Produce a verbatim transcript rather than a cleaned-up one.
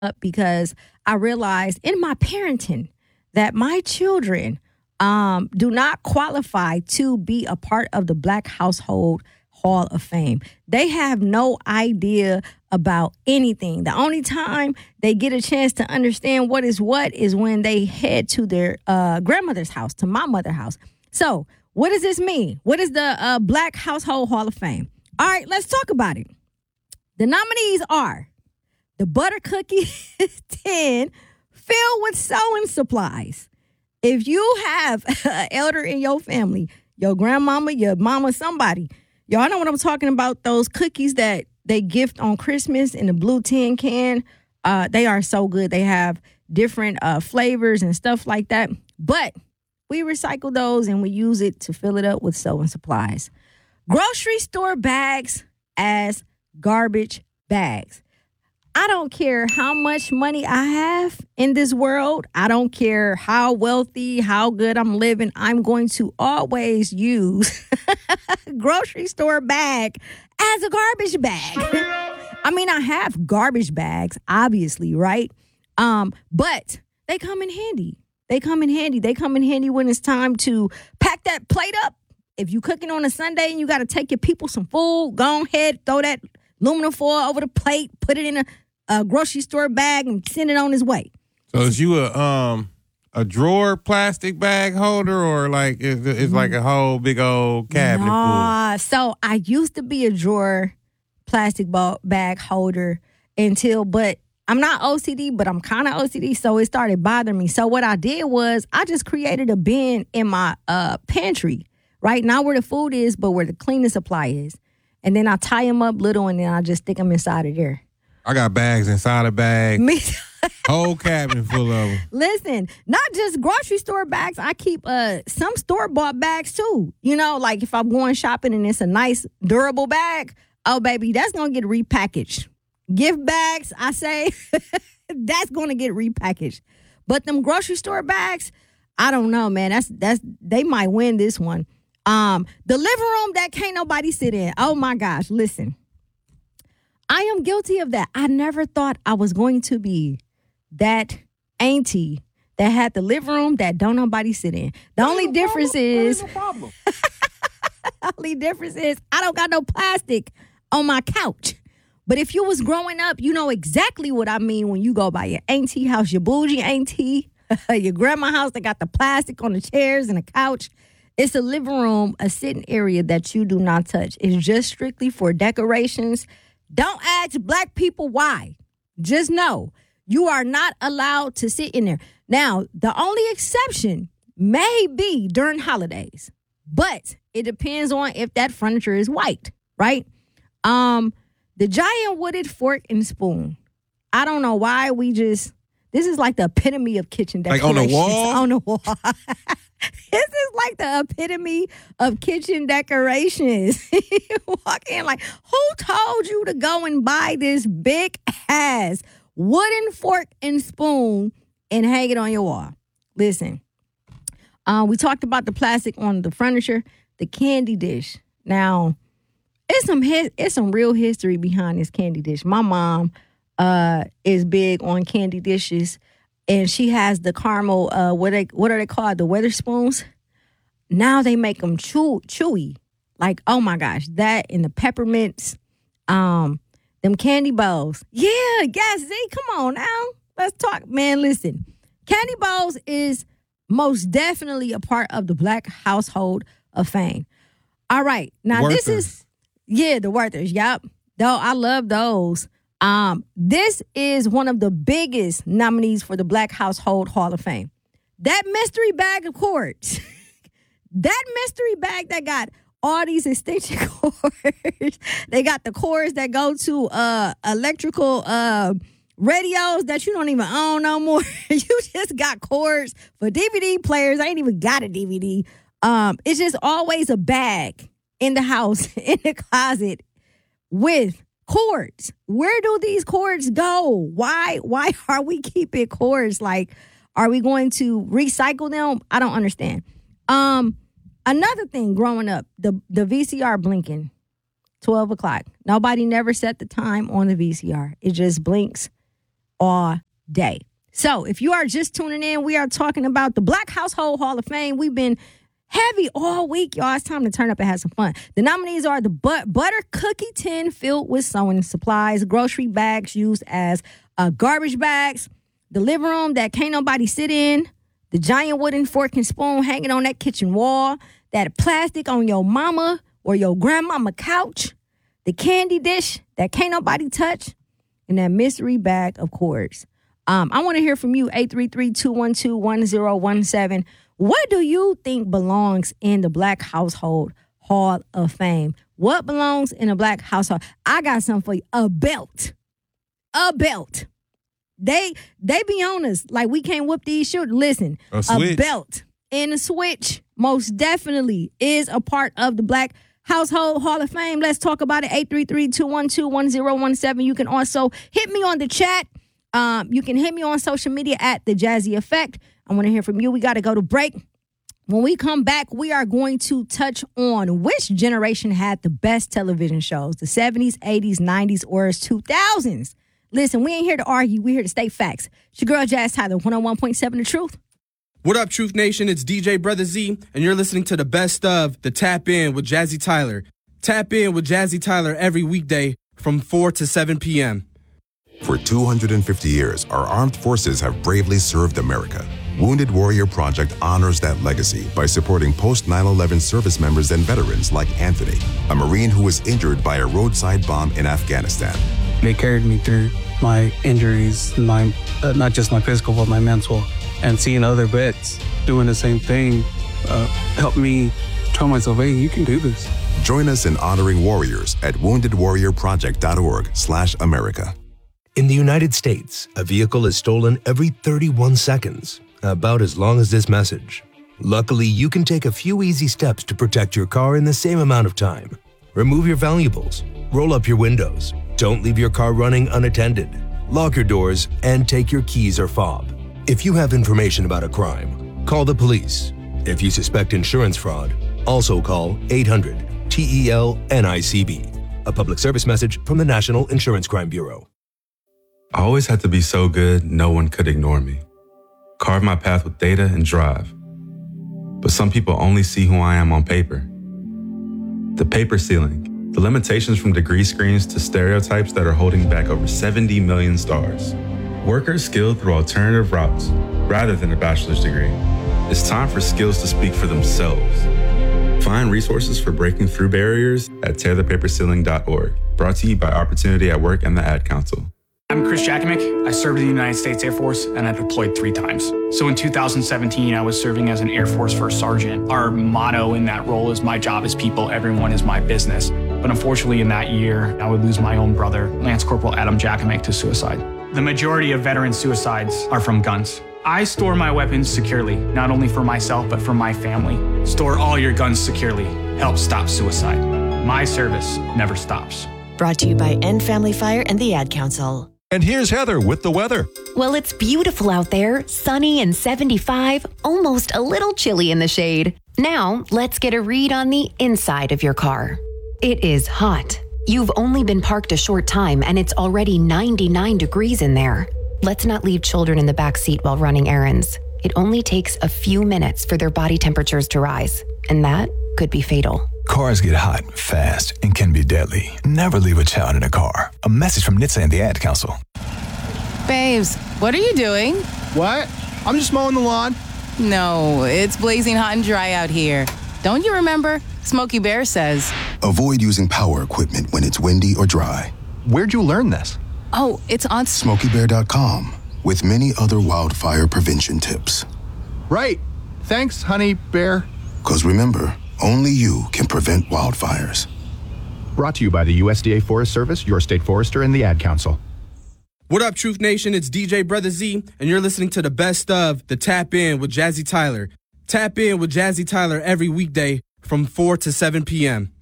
up because I realized in my parenting that my children um, do not qualify to be a part of the Black Household Hall of Fame. They have no idea about anything. The only time they get a chance to understand what is what is when they head to their uh, grandmother's house, to my mother's house. So what does this mean? What is the uh, Black Household Hall of Fame? All right, let's talk about it. The nominees are the Butter Cookie tin filled with sewing supplies. If you have an elder in your family, your grandmama, your mama, somebody, y'all know what I'm talking about, those cookies that they gift on Christmas in the blue tin can. Uh, they are so good. They have different uh, flavors and stuff like that. But we recycle those and we use it to fill it up with sewing supplies. Grocery store bags as garbage bags. I don't care how much money I have in this world. I don't care how wealthy, how good I'm living. I'm going to always use grocery store bag as a garbage bag. I mean, I have garbage bags, obviously, right? Um, but they come in handy. They come in handy. They come in handy when it's time to pack that plate up. If you cooking on a Sunday and you got to take your people some food, go ahead, throw that aluminum foil over the plate, put it in a, a grocery store bag and send it on its way. So is you a um a drawer plastic bag holder or like it's, it's like a whole big old cabinet nah, full? So I used to be a drawer plastic bag holder until, but I'm not O C D, but I'm kind of O C D, so it started bothering me. So what I did was I just created a bin in my uh, pantry, right? Not where the food is, but where the cleaning supply is. And then I tie them up little, and then I just stick them inside of there. I got bags inside a bag. Me Whole cabinet full of them. Listen, not just grocery store bags. I keep uh some store-bought bags, too. You know, like if I'm going shopping and it's a nice, durable bag, oh, baby, that's going to get repackaged. Gift bags, I say, that's going to get repackaged. But them grocery store bags, I don't know, man. That's that's they might win this one. Um, the living room that can't nobody sit in. Oh my gosh, listen. I am guilty of that. I never thought I was going to be that auntie that had the living room that don't nobody sit in. The only no difference problem. is, no problem. The only difference is I don't got no plastic on my couch. But if you was growing up, you know exactly what I mean when you go by your auntie house, your bougie auntie, your grandma house that got the plastic on the chairs and the couch. It's a living room, a sitting area that you do not touch. It's just strictly for decorations. Don't ask black people why. Just know you are not allowed to sit in there. Now, the only exception may be during holidays, but it depends on if that furniture is white, right? Um, the giant wooded fork and spoon. I don't know why we just, this is like the epitome of kitchen decorations. Like on the wall? On the wall. This is like the epitome of kitchen decorations. You walk in like, who told you to go and buy this big ass wooden fork and spoon and hang it on your wall? Listen, uh, we talked about the plastic on the furniture, the candy dish. Now, it's some his, it's some real history behind this candy dish. My mom uh, is big on candy dishes. And she has the caramel, uh, what they what are they called? The Weatherspoons. Now they make them chew, chewy. Like, oh my gosh, that and the peppermints, um, them candy bowls. Yeah, yes, see, come on now. Let's talk. Man, listen. Candy bowls is most definitely a part of the Black Household of Fame. All right. Now, Werthers. This is, yeah, the Werthers. Yep. Though I love those. Um, this is one of the biggest nominees for the Black Household Hall of Fame. That mystery bag of cords, that mystery bag that got all these extension cords, they got the cords that go to uh, electrical uh, radios that you don't even own no more. You just got cords for D V D players. I ain't even got a D V D. Um, it's just always a bag in the house, in the closet with cords. Where do these cords go? Why why are we keeping cords? Like, are we going to recycle them? I don't understand. Um, another thing growing up, the, the V C R blinking, twelve o'clock. Nobody never set the time on the V C R. It just blinks all day. So if you are just tuning in, we are talking about the Black Household Hall of Fame. We've been heavy all week, y'all. It's time to turn up and have some fun. The nominees are the but- butter cookie tin filled with sewing supplies, grocery bags used as uh, garbage bags, the living room that can't nobody sit in, the giant wooden fork and spoon hanging on that kitchen wall, that plastic on your mama or your grandmama couch, the candy dish that can't nobody touch, and that mystery bag of course. Um, I want to hear from you, eight three three, two one two, one zero one seven. What do you think belongs in the Black Household Hall of Fame? What belongs in a Black household? I got something for you. A belt. A belt. They they be on us like we can't whoop these children. Listen, a, a belt and a switch most definitely is a part of the Black Household Hall of Fame. Let's talk about it. eight three three, two one two, one zero one seven. You can also hit me on the chat. Um, you can hit me on social media at The Jazzy Effect. I want to hear from you. We got to go to break. When we come back, we are going to touch on which generation had the best television shows, the seventies, eighties, nineties, or two thousands. Listen, we ain't here to argue. We're here to state facts. It's your girl, Jazz Tyler, one oh one point seven The Truth. What up, Truth Nation? It's D J Brother Z, and you're listening to the best of the Tap In with Jazzy Tyler. Tap In with Jazzy Tyler every weekday from four to seven p.m. For two hundred fifty years, our armed forces have bravely served America. Wounded Warrior Project honors that legacy by supporting post nine eleven service members and veterans like Anthony, a Marine who was injured by a roadside bomb in Afghanistan. They carried me through my injuries, my uh, not just my physical, but my mental. And seeing other vets doing the same thing uh, helped me tell myself, hey, you can do this. Join us in honoring warriors at wounded warrior project dot org slash America. In the United States, a vehicle is stolen every thirty-one seconds, about as long as this message. Luckily, you can take a few easy steps to protect your car in the same amount of time. Remove your valuables, roll up your windows, don't leave your car running unattended, lock your doors, and take your keys or fob. If you have information about a crime, call the police. If you suspect insurance fraud, also call eight hundred T E L N I C B. A public service message from the National Insurance Crime Bureau. I always had to be so good, no one could ignore me. Carve my path with data and drive. But some people only see who I am on paper. The paper ceiling, the limitations from degree screens to stereotypes that are holding back over seventy million stars. Workers skilled through alternative routes rather than a bachelor's degree. It's time for skills to speak for themselves. Find resources for breaking through barriers at tear the paper ceiling dot org. Brought to you by Opportunity at Work and the Ad Council. I'm Chris Jakimick. I served in the United States Air Force and I deployed three times. So in two thousand seventeen, I was serving as an Air Force First Sergeant. Our motto in that role is my job is people, everyone is my business. But unfortunately in that year, I would lose my own brother, Lance Corporal Adam Jakimick, to suicide. The majority of veteran suicides are from guns. I store my weapons securely, not only for myself, but for my family. Store all your guns securely. Help stop suicide. My service never stops. Brought to you by End Family Fire and the Ad Council. And here's Heather with the weather. Well, it's beautiful out there, sunny and seventy-five, almost a little chilly in the shade. Now, let's get a read on the inside of your car. It is hot. You've only been parked a short time and it's already ninety-nine degrees in there. Let's not leave children in the back seat while running errands. It only takes a few minutes for their body temperatures to rise, and that could be fatal. Cars get hot fast and can be deadly. Never leave a child in a car. A message from N H T S A and the Ad Council. Babes, what are you doing? What? I'm just mowing the lawn. No, it's blazing hot and dry out here. Don't you remember? Smokey Bear says, avoid using power equipment when it's windy or dry. Where'd you learn this? Oh, it's on Smokey Bear dot com with many other wildfire prevention tips. Right. Thanks, honey bear. Because remember, only you can prevent wildfires. Brought to you by the U S D A Forest Service, your state forester, and the Ad Council. What up, Truth Nation? It's D J Brother Z, and you're listening to the best of the Tap In with Jazzy Tyler. Tap In with Jazzy Tyler every weekday from four to seven p.m.